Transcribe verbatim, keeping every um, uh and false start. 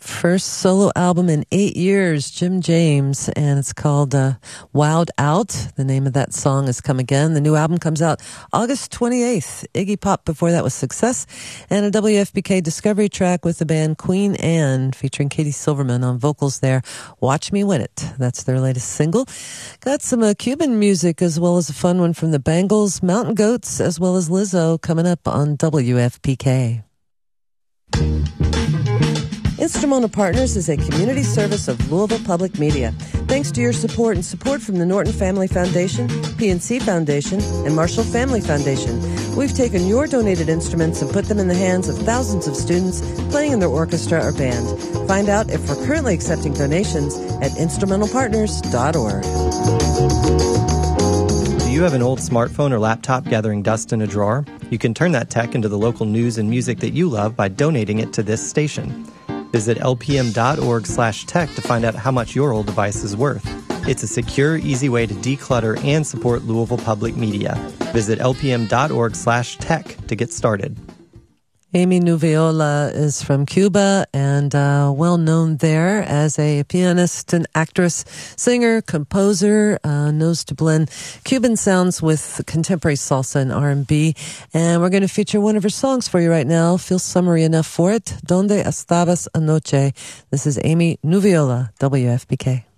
First solo album in eight years, Jim James, and it's called uh, Wowed Out. The name of that song is Come Again. The new album comes out August twenty-eighth. Iggy Pop before that was Success, and a W F B K Discovery track with the band Queen Anne, featuring Katie Silverman on vocals there. Watch Me Win It. That's their latest single. Got some uh, Cuban music as well as a fun one from the Bangles, Mountain Goats, as well as Lizzo coming up on W F P K. Instrumental Partners is a community service of Louisville Public Media. Thanks to your support and support from the Norton Family Foundation, P N C Foundation, and Marshall Family Foundation, we've taken your donated instruments and put them in the hands of thousands of students playing in their orchestra or band. Find out if we're currently accepting donations at instrumental partners dot org. Do you have an old smartphone or laptop gathering dust in a drawer? You can turn that tech into the local news and music that you love by donating it to this station. Visit lpm.org slash tech to find out how much your old device is worth. It's a secure, easy way to declutter and support Louisville Public Media. Visit lpm.org slash tech to get started. Amy Nuviola is from Cuba and uh, well known there as a pianist and actress, singer, composer, uh, knows to blend Cuban sounds with contemporary salsa and R and B. And we're going to feature one of her songs for you right now. Feel summery enough for it. Donde estabas anoche? This is Amy Nuviola, W F B K.